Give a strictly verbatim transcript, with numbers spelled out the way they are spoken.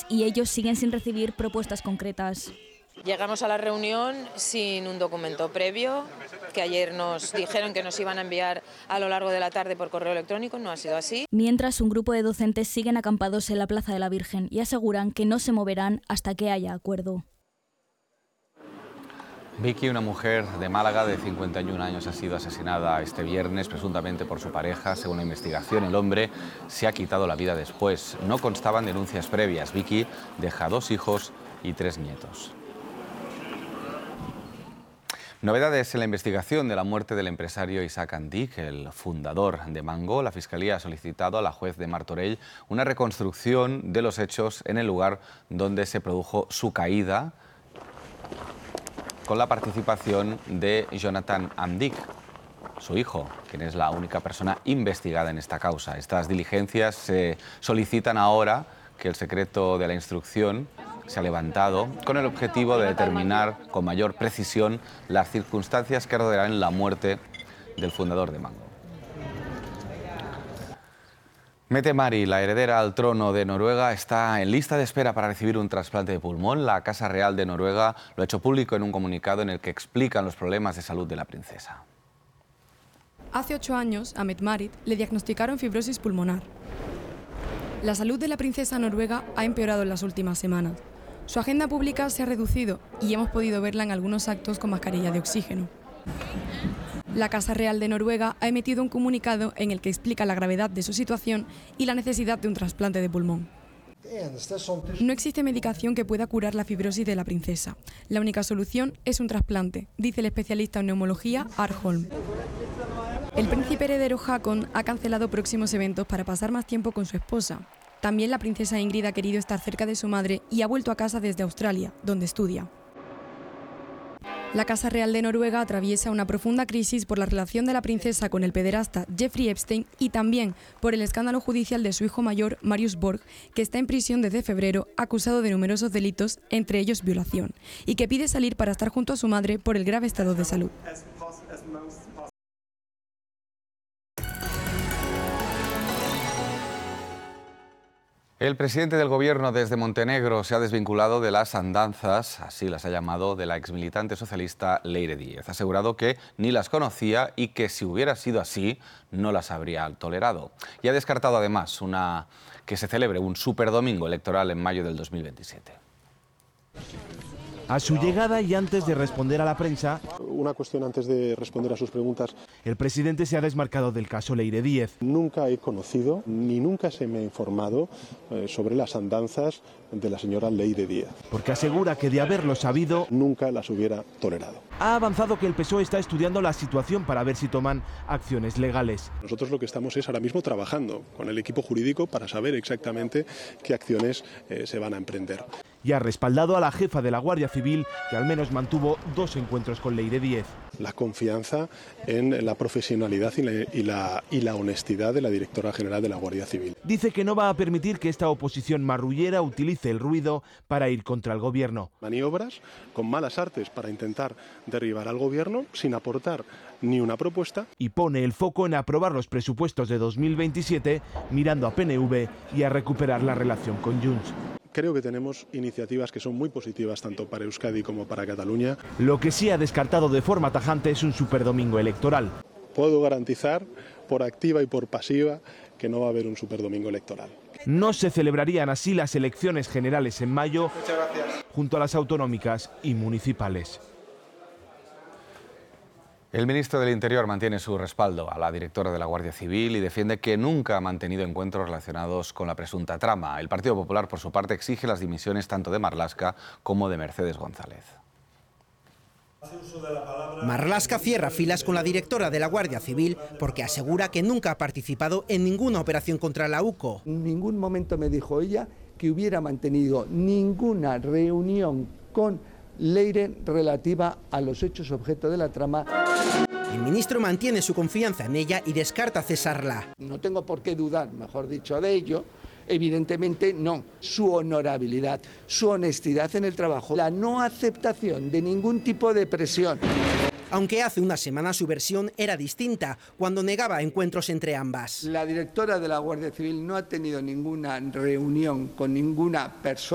y ellos siguen sin recibir propuestas concretas. Llegamos a la reunión sin un documento previo, que ayer nos dijeron que nos iban a enviar a lo largo de la tarde por correo electrónico, no ha sido así. Mientras, un grupo de docentes siguen acampados en la Plaza de la Virgen y aseguran que no se moverán hasta que haya acuerdo. Vicky, una mujer de Málaga de cincuenta y un años, ha sido asesinada este viernes, presuntamente por su pareja. Según la investigación, el hombre se ha quitado la vida después. No constaban denuncias previas. Vicky deja dos hijos y tres nietos. Novedades en la investigación de la muerte del empresario Isaac Andic, el fundador de Mango. La Fiscalía ha solicitado a la juez de Martorell una reconstrucción de los hechos en el lugar donde se produjo su caída, con la participación de Jonathan Andic, su hijo, quien es la única persona investigada en esta causa. Estas diligencias se solicitan ahora que el secreto de la instrucción se ha levantado con el objetivo de determinar con mayor precisión las circunstancias que rodearán la muerte del fundador de Mango. Mette Mari, la heredera al trono de Noruega, está en lista de espera para recibir un trasplante de pulmón. La Casa Real de Noruega lo ha hecho público en un comunicado en el que explican los problemas de salud de la princesa. Hace ocho años, a Mette-Marit le diagnosticaron fibrosis pulmonar. La salud de la princesa noruega ha empeorado en las últimas semanas. Su agenda pública se ha reducido y hemos podido verla en algunos actos con mascarilla de oxígeno. La Casa Real de Noruega ha emitido un comunicado en el que explica la gravedad de su situación y la necesidad de un trasplante de pulmón. No existe medicación que pueda curar la fibrosis de la princesa. La única solución es un trasplante, dice el especialista en neumología Arholm. El príncipe heredero Haakon ha cancelado próximos eventos para pasar más tiempo con su esposa. También la princesa Ingrid ha querido estar cerca de su madre y ha vuelto a casa desde Australia, donde estudia. La Casa Real de Noruega atraviesa una profunda crisis por la relación de la princesa con el pederasta Jeffrey Epstein y también por el escándalo judicial de su hijo mayor, Marius Borg, que está en prisión desde febrero acusado de numerosos delitos, entre ellos violación, y que pide salir para estar junto a su madre por el grave estado de salud. El presidente del gobierno desde Montenegro se ha desvinculado de las andanzas, así las ha llamado, de la exmilitante socialista Leire Díez. Ha asegurado que ni las conocía y que si hubiera sido así no las habría tolerado. Y ha descartado además una, que se celebre un superdomingo electoral en mayo del dos mil veintisiete. A su llegada y antes de responder a la prensa, una cuestión antes de responder a sus preguntas. El presidente se ha desmarcado del caso Leire Díez. Nunca he conocido ni nunca se me ha informado eh, sobre las andanzas de la señora Leire Díez. Porque asegura que de haberlo sabido, nunca las hubiera tolerado. Ha avanzado que el P S O E está estudiando la situación para ver si toman acciones legales. Nosotros lo que estamos es ahora mismo trabajando con el equipo jurídico para saber exactamente qué acciones eh, se van a emprender. Y ha respaldado a la jefa de la Guardia Civil, que al menos mantuvo dos encuentros con Leire Díez. La confianza en la profesionalidad y la, y, la, y la honestidad de la directora general de la Guardia Civil. Dice que no va a permitir que esta oposición marrullera utilice el ruido para ir contra el gobierno. Maniobras con malas artes para intentar derribar al gobierno sin aportar ni una propuesta. Y pone el foco en aprobar los presupuestos de dos mil veintisiete, mirando a P N V y a recuperar la relación con Junts. Creo que tenemos iniciativas que son muy positivas tanto para Euskadi como para Cataluña. Lo que sí ha descartado de forma tajante es un superdomingo electoral. Puedo garantizar, por activa y por pasiva, que no va a haber un superdomingo electoral. No se celebrarían así las elecciones generales en mayo, junto a las autonómicas y municipales. El ministro del Interior mantiene su respaldo a la directora de la Guardia Civil y defiende que nunca ha mantenido encuentros relacionados con la presunta trama. El Partido Popular, por su parte, exige las dimisiones tanto de Marlaska como de Mercedes González. Marlaska cierra filas con la directora de la Guardia Civil porque asegura que nunca ha participado en ninguna operación contra la U C O. En ningún momento me dijo ella que hubiera mantenido ninguna reunión con Leire relativa a los hechos objeto de la trama. El ministro mantiene su confianza en ella y descarta cesarla. No tengo por qué dudar, mejor dicho, de ello. Evidentemente no. Su honorabilidad, su honestidad en el trabajo, la no aceptación de ningún tipo de presión. Aunque hace una semana su versión era distinta, cuando negaba encuentros entre ambas. La directora de la Guardia Civil no ha tenido ninguna reunión con ninguna persona.